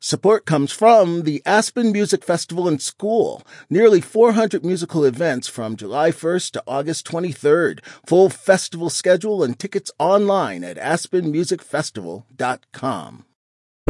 Support comes from the Aspen Music Festival and School. Nearly 400 musical events from July 1st to August 23rd. Full festival schedule and tickets online at aspenmusicfestival.com.